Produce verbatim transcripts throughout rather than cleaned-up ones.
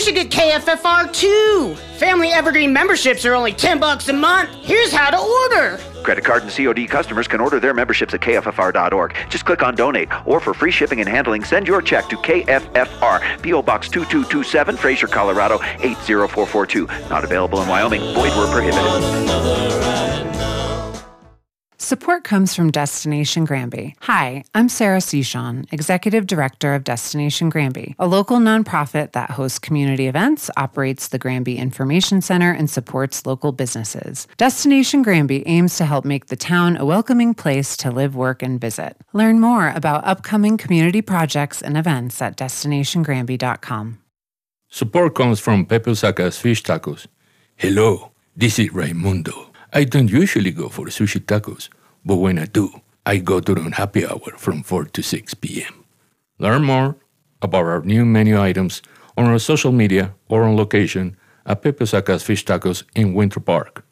should get K F F R too. Family Evergreen memberships are only ten bucks a month. Here's how to order. Credit card and C O D customers can order their memberships at K F F R dot org. Just click on Donate, or for free shipping and handling, send your check to K F F R, P O Box two two two seven, Fraser, Colorado eight zero four four two. Not available in Wyoming. Void where prohibited. Support comes from Destination Granby. Hi, I'm Sarah Sechon, Executive Director of Destination Granby, a local nonprofit that hosts community events, operates the Granby Information Center, and supports local businesses. Destination Granby aims to help make the town a welcoming place to live, work, and visit. Learn more about upcoming community projects and events at destination granby dot com. Support comes from Pepe Osaka's Fish Tacos. Hello, this is Raimundo. I don't usually go for sushi tacos, but when I do, I go during happy hour from four to six p.m. Learn more about our new menu items on our social media or on location at Pepe Osaka's Fish Tacos in Winter Park.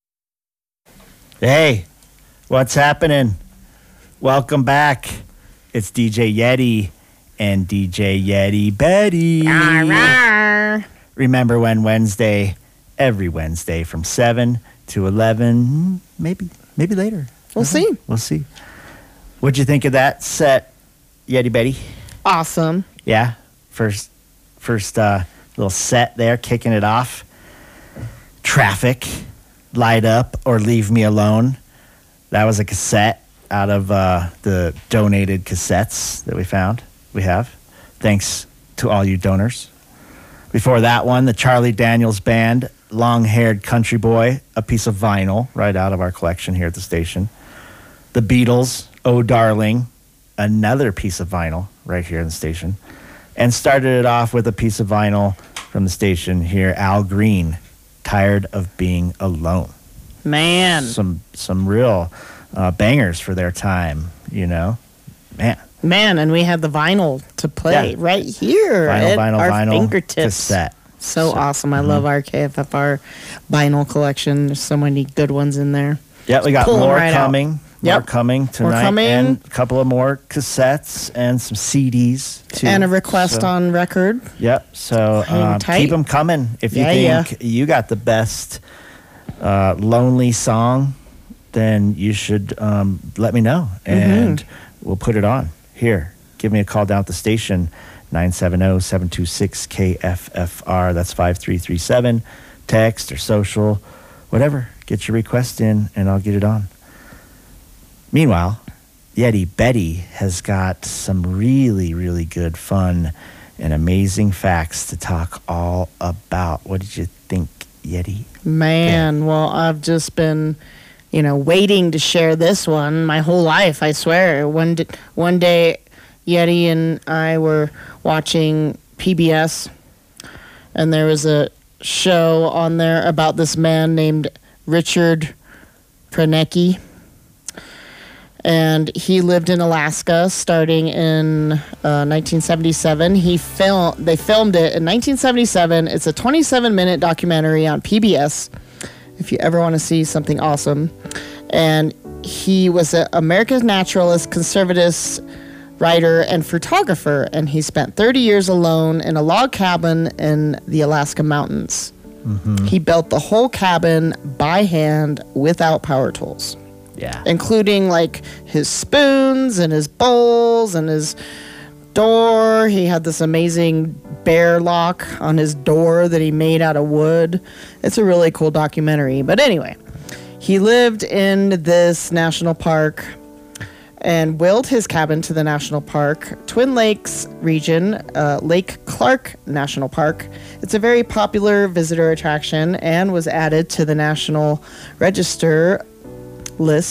Hey, what's happening? Welcome back. It's D J Yeti and D J Yeti Betty. Arr, arr. Remember when Wednesday, every Wednesday from seven to eleven, maybe maybe later. We'll see. We'll see. What'd you think of that set, Yeti Betty? Awesome. Yeah, first first uh, little set there, kicking it off. Traffic, Light Up or Leave Me Alone. That was a cassette out of uh, the donated cassettes that we found. We have. Thanks to all you donors. Before that one, the Charlie Daniels Band, Long-Haired Country Boy, a piece of vinyl right out of our collection here at the station. The Beatles, Oh Darling, another piece of vinyl right here in the station. And started it off with a piece of vinyl from the station here, Al Green, Tired of Being Alone. Man. Some some real uh, bangers for their time, you know. Man. Man, and we had the vinyl to play Yeah. right here Vinyl, at vinyl, our vinyl, fingertips. cassette. So, So- awesome. I mhm. love our K F F R vinyl collection. There's so many good ones in there. Yeah, we got Pull 'em more right out. coming. More Yep. coming tonight. coming. And a couple of more cassettes and some C Ds, too. And a request So- on record. Yep. So Hang uh, tight. keep them coming. If you Yeah, think you got the best uh, lonely song, then you should um, let me know, and Mm-hmm. we'll put it on here. Give me a call down at the station, nine seven zero, seven two six, K F F R. That's five three three seven. Text or social, whatever. Get your request in, and I'll get it on. Meanwhile, Yeti Betty has got some really, really good fun and amazing facts to talk all about. What did you think, Yeti? Man, well, I've just been, you know, waiting to share this one my whole life, I swear. One, d- one day, Yeti and I were watching P B S, and there was a show on there about this man named Richard Prenecki. And he lived in Alaska starting in uh, nineteen seventy-seven. He fil- They filmed it in nineteen seventy-seven. It's a twenty-seven minute documentary on P B S, if you ever want to see something awesome. And he was an America's naturalist, conservativist, writer, and photographer. And he spent thirty years alone in a log cabin in the Alaska mountains. Mm-hmm. He built the whole cabin by hand without power tools. Yeah. Including like his spoons and his bowls and his door. He had this amazing bear lock on his door that he made out of wood. It's a really cool documentary. But anyway, he lived in this national park and willed his cabin to the national park, Twin Lakes region, uh, Lake Clark National Park. It's a very popular visitor attraction and was added to the National Register list